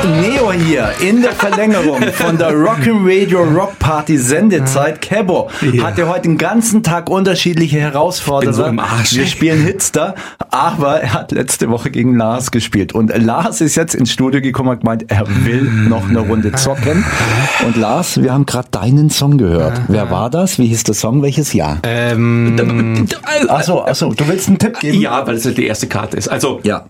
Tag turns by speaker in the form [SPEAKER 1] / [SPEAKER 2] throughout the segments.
[SPEAKER 1] Neo hier in der Verlängerung von der Rock'n'Radio Rock Party Sendezeit. Kebo hatte heute den ganzen Tag unterschiedliche Herausforderungen. Wir spielen Hits da, aber er hat letzte Woche gegen Lars gespielt. Und Lars ist jetzt ins Studio gekommen und gemeint, er will noch eine Runde zocken. Und Lars, wir haben gerade deinen Song gehört. Wer war das? Wie hieß der Song? Welches Jahr? Achso, du willst einen Tipp geben?
[SPEAKER 2] Ja, weil es die erste Karte ist. Also,
[SPEAKER 1] ja.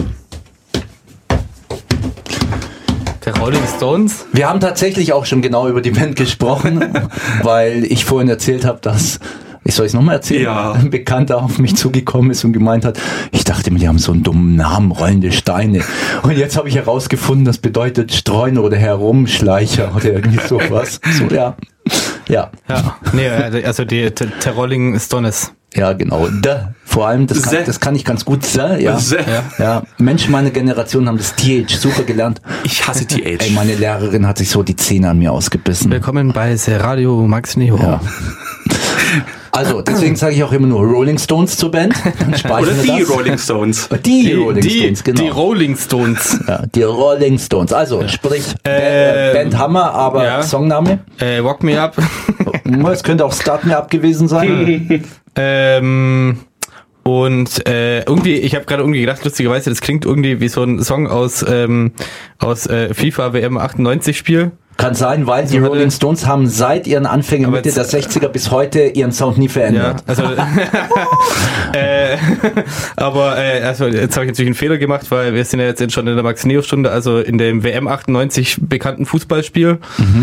[SPEAKER 3] Der Rolling Stones?
[SPEAKER 1] Wir haben tatsächlich auch schon genau über die Band gesprochen, weil ich vorhin erzählt habe, dass, ich soll es nochmal erzählen, ein Bekannter auf mich zugekommen ist und gemeint hat, ich dachte mir, die haben so einen dummen Namen, rollende Steine. Und jetzt habe ich herausgefunden, das bedeutet Streuner oder Herumschleicher oder irgendwie sowas. So, ja.
[SPEAKER 3] Nee, also die Rolling Stones.
[SPEAKER 1] Ja, genau. Vor allem, das kann ich ganz gut. Ja. Menschen meiner Generation haben das TH super gelernt.
[SPEAKER 2] Ich hasse TH.
[SPEAKER 1] Ey, meine Lehrerin hat sich so die Zähne an mir ausgebissen.
[SPEAKER 3] Willkommen bei Radio Max Neo.
[SPEAKER 1] Ja. Also, deswegen sage ich auch immer nur Rolling Stones zur Band.
[SPEAKER 2] Oder die Rolling Stones.
[SPEAKER 1] Die Rolling Stones, genau.
[SPEAKER 3] Die Rolling Stones.
[SPEAKER 1] Ja, die Rolling Stones. Also, sprich, Band Hammer, aber Songname?
[SPEAKER 3] Walk Me Up.
[SPEAKER 1] Es könnte auch Start Me Up gewesen sein.
[SPEAKER 3] Und irgendwie, ich habe gerade irgendwie gedacht, lustigerweise, das klingt irgendwie wie so ein Song aus FIFA WM 98 Spiel.
[SPEAKER 1] Kann sein, weil die Rolling Stones haben seit ihren Anfängen Mitte der 60er bis heute ihren Sound nie verändert.
[SPEAKER 3] Ja, also jetzt habe ich natürlich einen Fehler gemacht, weil wir sind ja jetzt schon in der Max-Neo-Stunde, also in dem WM 98 bekannten Fußballspiel.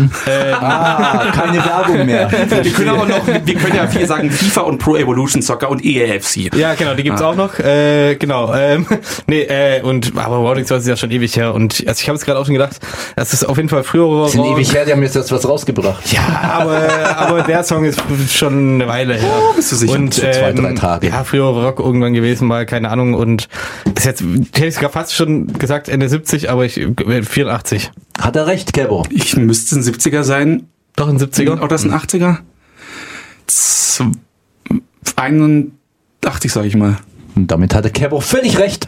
[SPEAKER 1] Keine Werbung mehr.
[SPEAKER 2] Wir können ja viel sagen, FIFA und Pro Evolution Soccer und EAFC.
[SPEAKER 3] Ja, genau, die gibt's auch noch. Aber Rolling Stones ist ja schon ewig her und also ich habe es gerade auch schon gedacht, das ist auf jeden Fall früher
[SPEAKER 1] ewig her, die haben jetzt was rausgebracht.
[SPEAKER 3] Ja, aber der Song ist schon eine Weile her.
[SPEAKER 1] Bist du sicher?
[SPEAKER 3] Und
[SPEAKER 1] so 2-3 Tage.
[SPEAKER 3] Ja, früher Rock irgendwann gewesen, mal keine Ahnung. Und ist jetzt, hätte ich sogar fast schon gesagt, Ende 70, aber 84.
[SPEAKER 1] Hat er recht, Kebo?
[SPEAKER 2] Ich müsste ein 70er sein.
[SPEAKER 3] Doch ein 70er?
[SPEAKER 2] Oder ist ein 80er? 81, sag ich mal.
[SPEAKER 1] Und damit hatte Kebo völlig recht.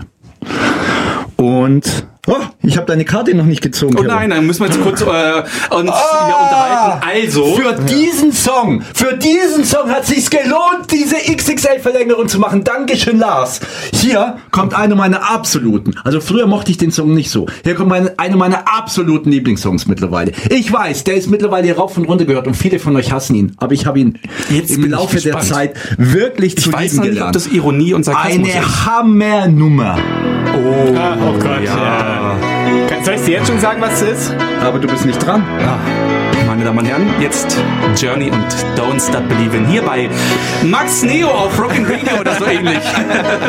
[SPEAKER 1] Und ich habe deine Karte noch nicht gezogen.
[SPEAKER 2] Oh nein, dann müssen wir jetzt kurz uns wieder unterhalten. Also
[SPEAKER 1] für diesen Song hat sich's gelohnt, diese XXL-Verlängerung zu machen. Dankeschön, Lars. Hier kommt eine meiner absoluten. Also früher mochte ich den Song nicht so. Hier kommt eine meiner absoluten Lieblingssongs mittlerweile. Ich weiß, der ist mittlerweile rauf und runter gehört und viele von euch hassen ihn. Aber ich habe ihn jetzt im Laufe der Zeit wirklich zu lieben gelernt. Ich weiß noch nicht,
[SPEAKER 2] ob das Ironie und Sarkasmus ist.
[SPEAKER 1] Eine Hammernummer.
[SPEAKER 3] Oh Gott, ja. Soll ich dir jetzt schon sagen, was es ist?
[SPEAKER 1] Aber du bist nicht dran.
[SPEAKER 2] Ja. Meine Damen und Herren, jetzt Journey und Don't Stop Believin' hier bei Max Neo auf Rock'n'Radio oder so ähnlich.